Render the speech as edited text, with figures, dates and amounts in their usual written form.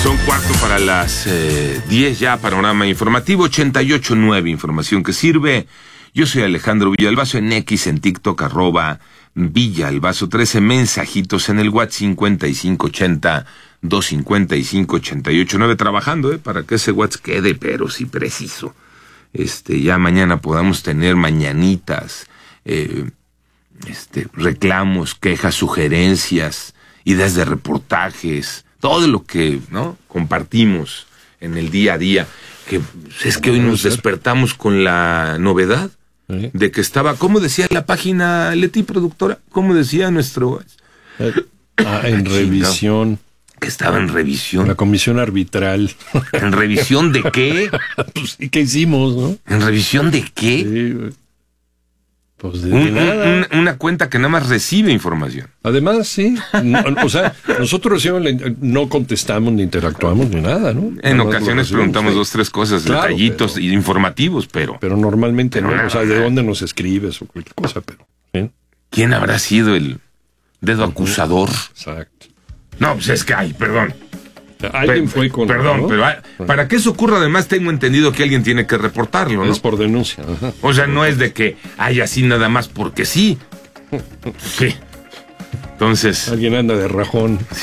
Son 9:15 ya, panorama informativo 88.9, información que sirve. Yo soy Alejandro Villalbazo, en X, en TikTok, @Villalbazo 13, mensajitos en el WhatsApp 5580-255-889, trabajando, para que ese WhatsApp quede, pero sí preciso. Ya mañana podamos tener mañanitas, reclamos, quejas, sugerencias, ideas de reportajes, todo lo que, ¿no?, compartimos en el día a día, que es que hoy nos despertamos con la novedad de que estaba, ¿cómo decía la página, Leti, productora? ¿Cómo decía nuestro? En revisión. Que estaba en revisión. La comisión arbitral. ¿En revisión de qué? Pues, ¿y qué hicimos, no? ¿En revisión de qué? Sí, pues de nada. Una cuenta que nada más recibe información. Además, sí. Nosotros no contestamos, ni interactuamos, ni nada, ¿no? En ocasiones preguntamos 2, 3 cosas, claro, detallitos informativos, pero normalmente no. Nada. O sea, ¿de dónde nos escribes o cualquier cosa? Pero ¿sí? ¿Quién habrá sido el dedo acusador? Exacto. No, pues es que, perdón. Alguien fue con... Perdón, ¿no? pero para que eso ocurra, además tengo entendido que alguien tiene que reportarlo, ¿no? Es por denuncia. Ajá. O sea, no es de que haya así nada más porque sí. Sí. Entonces... Alguien anda de rajón.